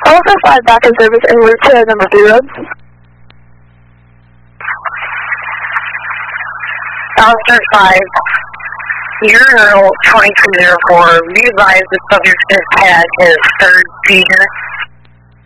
Alpha 5 back in service en route to number 3 road. Alistair 5, urinal 2204, be advised the subject has had his third seizure.